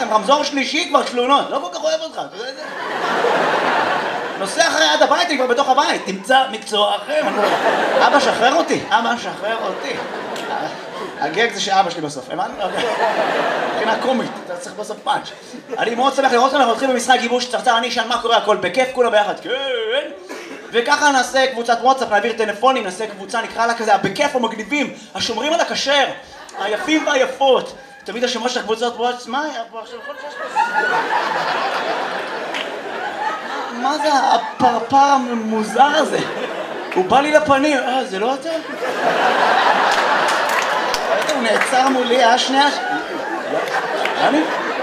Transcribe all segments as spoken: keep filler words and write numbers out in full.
לכם, רמזור שלישי כבר תלונות, לא כל כך אוהב אותך, אתה יודע את זה? נוסע אחרי עד הבית, אני כבר בתוך הבית, תמצא מקצוע אחר. אבא, שחרר אותי, אבא, שחרר אותי. הגג זה שאבא שלי בסוף, הבנת? מבחינה קומית, אתה צריך בסוף פאנץ'. אני מאוד שמח לראות אותם, אנחנו נתחיל במשחק גיבוש צרצר, אני אשאל מה קורה, הכל בכיף, כולם ביחד, כן. וככה נעשה קבוצת וואטסאפ, נעביר טלפונים, נעשה קבוצה, נקרא לה כזה, בכיף המגניבים, השומרים על הכשר, היפים והיפות. תמיד השמות של הקבוצות וואטסאפ, מה היה פה עכשיו? מה זה הפרפר המוזר הזה? הוא בא לי לפנים, אה, זה לא אתה? הוא נעצר מולי, אה, שנייה? אני?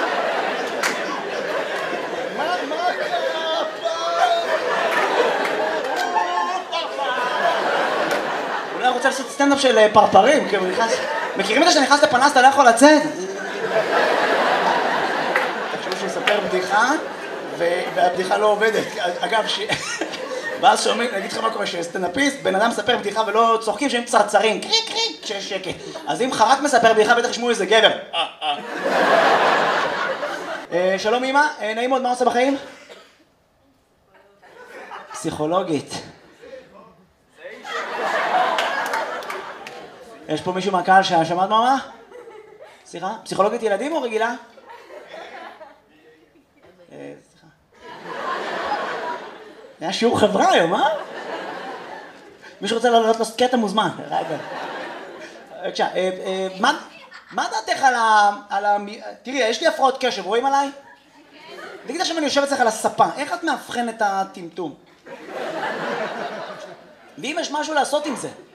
מה, מה קרה פעם? אולי רוצה לעשות סטנדאפ של פרפרים, כאילו נכנס... מכירים את זה שאני נכנס לפנס, אתה לא יכול לצאת? תחשבו שהוא יספר בדיחה, והבדיחה לא עובדת. אגב, ואז שומעים, אני אגיד לך מה קורה, שסטנדאפיסט, בן אדם מספר בדיחה ולא צוחקים שהם צרצרים, קריק קריק, כשיש שקט. אז אם חרק מספר בדיחה, בטח ישמעו איזה גבר. שלום אמא, נעים מאוד, מה עושה בחיים? פסיכולוגית. יש פה מישהו מהקהל ששמעת מה? סליחה? פסיכולוגית ילדים או רגילה? סליחה. היה שיעור חברה היום, אה? מישהו רוצה לעלות לו קטע מוזמן. בבקשה, מה דעתך על ה... תראי, יש לי הפרעות קשב, רואים עליי? תגיד עכשיו אני יושבת אצלך על הספה, איך את מאבחנת את הטמטום? ואם יש משהו לעשות עם זה?